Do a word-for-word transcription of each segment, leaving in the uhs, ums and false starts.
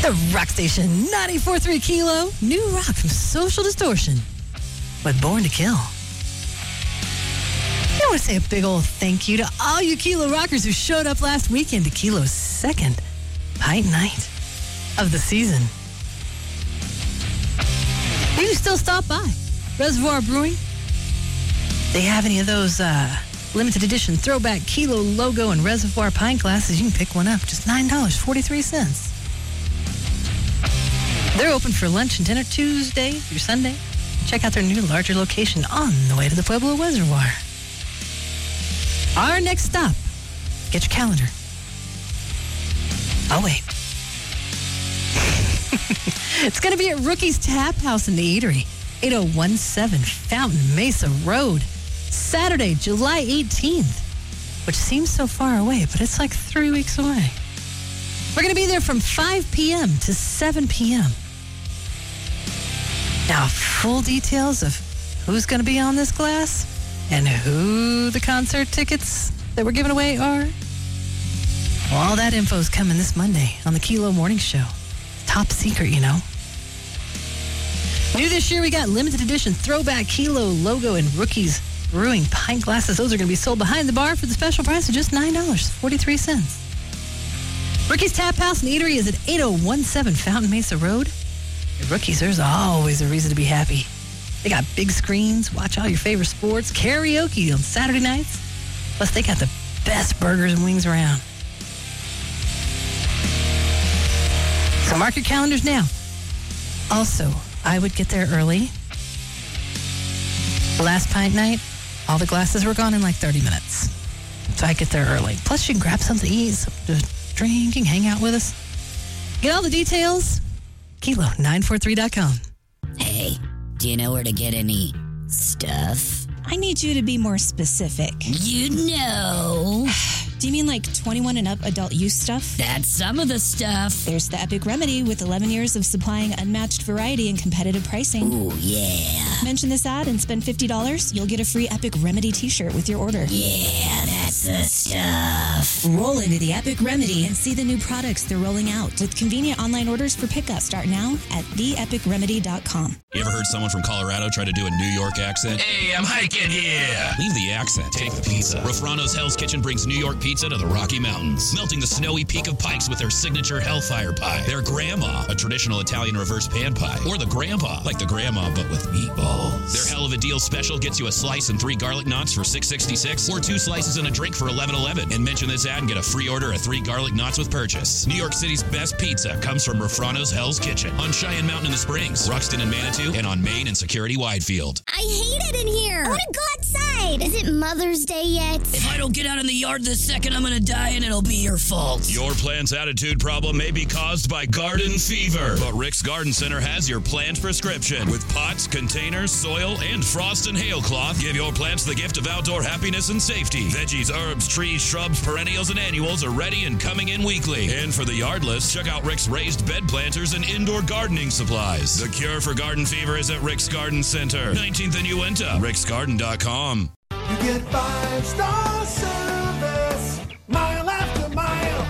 The Rock Station, ninety-four point three Kilo, new rock from Social Distortion, with Born to Kill. I want to say a big old thank you to all you Kilo rockers who showed up last weekend to Kilo's second Pint Night of the season. You can still stop by Reservoir Brewing. They have any of those uh, limited edition throwback Kilo logo and Reservoir pint glasses, you can pick one up. Just nine dollars and forty-three cents. They're open for lunch and dinner Tuesday through Sunday. Check out their new larger location on the way to the Pueblo Reservoir. Our next stop, get your calendar. Oh, wait. It's going to be at Rookie's Tap House in the Eatery, eight oh one seven Fountain Mesa Road, Saturday, July eighteenth, which seems so far away, but it's like three weeks away. We're going to be there from five p.m. to seven p.m. Now, full details of who's going to be on this glass and who the concert tickets that we're giving away are, well, all that info's coming this Monday on the Kilo Morning Show. Top secret, you know. New this year, we got limited edition throwback Kilo logo and Rookies Brewing pint glasses. Those are going to be sold behind the bar for the special price of just nine dollars and forty-three cents. Rookies Tap House and Eatery is at eight oh one seven Fountain Mesa Road. At Rookies, there's always a reason to be happy. They got big screens, watch all your favorite sports, karaoke on Saturday nights. Plus, they got the best burgers and wings around. So mark your calendars now. Also, I would get there early. Last pint night, all the glasses were gone in like thirty minutes. So I get there early. Plus, you can grab something to eat, something to drink, and hang out with us. Get all the details, kilo nine four three dot com. Hey, do you know where to get any stuff? I need you to be more specific. You know. Do you mean like twenty-one and up adult use stuff? That's some of the stuff. There's the Epic Remedy with eleven years of supplying unmatched variety and competitive pricing. Ooh, yeah. Mention this ad and spend fifty dollars. You'll get a free Epic Remedy t-shirt with your order. Yeah, that's the stuff. Roll into the Epic Remedy and see the new products they're rolling out with convenient online orders for pickup. Start now at the epic remedy dot com. You ever heard someone from Colorado try to do a New York accent? Hey, I'm hiking here. Leave the accent. Take the pizza. Rafrano's Hell's Kitchen brings New York pizza to the Rocky Mountains, melting the snowy peak of Pikes with their signature Hellfire pie. Their Grandma, a traditional Italian reverse pan pie. Or the Grandpa, like the Grandma but with meatballs. Their Hell of a Deal special gets you a slice and three garlic knots for six sixty-six, or two slices and a drink for eleven eleven. And mention this ad and get a free order of three garlic knots with purchase. New York City's best pizza comes from Rafrano's Hell's Kitchen on Cheyenne Mountain in the Springs, Ruxton and Manitou, and on Main and Security Widefield. I hate it in here. I want to go outside. Is it Mother's Day yet? If I don't get out in the yard this second, I'm going to die and it'll be your fault. Your plant's attitude problem may be caused by garden fever, but Rick's Garden Center has your plant prescription. With pots, containers, soil, and frost and hail cloth, give your plants the gift of outdoor happiness and safety. Veggies, herbs, trees, shrubs, perennials, and annuals are ready and coming in weekly. And for the yardless, check out Rick's raised bed planters and indoor gardening supplies. The cure for garden fever is at Rick's Garden Center, nineteenth and Uinta, ricks garden dot com. You get five-star service, mile after mile.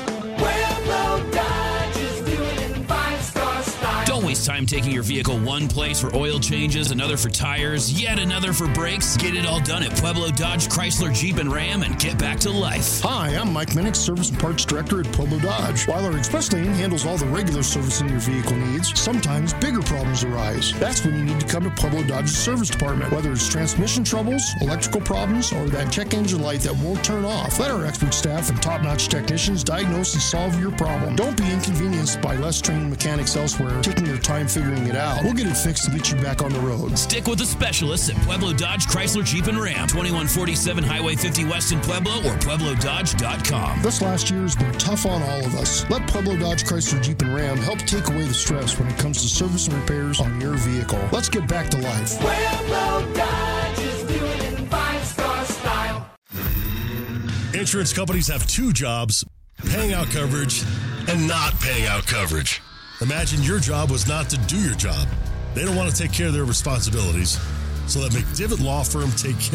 Pueblo Dodge is doing it in five-star style. Don't waste time taking your vehicle one place for oil changes, another for tires, yet another for brakes. Get it all done at Pueblo Dodge, Chrysler, Jeep, and Ram and get back to life. Hi, I'm Mike Minnick, Service and Parts Director at Pueblo Dodge. While our express lane handles all the regular servicing your vehicle needs, sometimes bigger problems arise. That's when you need to come to Pueblo Dodge's service department. Whether it's transmission troubles, electrical problems, or that check engine light that won't turn off, let our expert staff and top-notch technicians diagnose and solve your problem. Don't be inconvenienced by less trained mechanics elsewhere taking your time figuring it out. We'll get it fixed and get you back on the road. Stick with the specialists at Pueblo Dodge, Chrysler, Jeep, and Ram. twenty-one forty-seven Highway fifty West in Pueblo or pueblo dodge dot com. This last year has been tough on all of us. Let Pueblo Dodge, Chrysler, Jeep, and Ram help take away the stress when it comes to service and repairs on your vehicle. Let's get back to life. Pueblo Dodge is doing it in five-star style. Insurance companies have two jobs, paying out coverage and not paying out coverage. Imagine your job was not to do your job. They don't want to take care of their responsibilities, so let McDivitt Law Firm take care